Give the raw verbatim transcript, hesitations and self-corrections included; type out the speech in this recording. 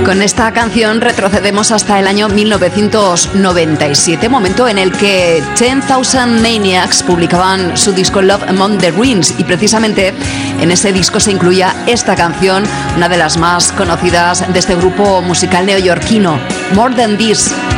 Con esta canción retrocedemos hasta el año mil novecientos noventa y siete, momento en el que Ten Thousand Maniacs publicaban su disco Love Among the Ruins, y precisamente en ese disco se incluía esta canción, una de las más conocidas de este grupo musical neoyorquino, More Than This.